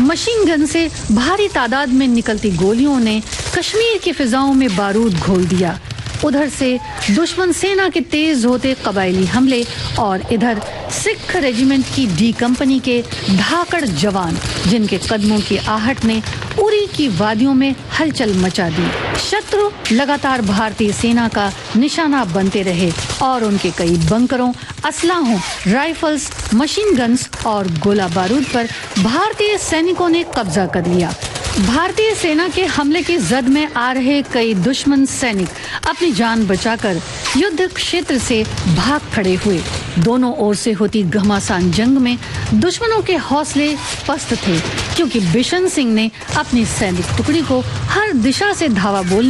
Machine gun से भारी तादाद में निकलती गोलियों ने कश्मीर की फिजाओं में बारूद घोल दिया। उधर से दुश्मन सेना के तेज होते कबायली हमले और इधर सिख रेजिमेंट की डी कंपनी के धाकड़ जवान, जिनके कदमों की आहट ने उरी की वादियों में हलचल मचा दी। शत्रु लगातार भारतीय सेना का निशाना बनते रहे और उनके कई बंकरों, असलाहों, राइफल्स, मशीन गन्स और गोला बारूद पर भारतीय सैनिकों ने कब्जा कर लिया। भारतीय सेना के हमले की जद में आ रहे कई दुश्मन सैनिक अपनी जान बचाकर युद्ध क्षेत्र से भाग खड़े हुए। दोनों ओर से होती घमासान जंग में दुश्मनों के हौसले पस्त थे, क्योंकि बिशन सिंह ने अपनी सैनिक टुकड़ी को हर दिशा से धावा बोल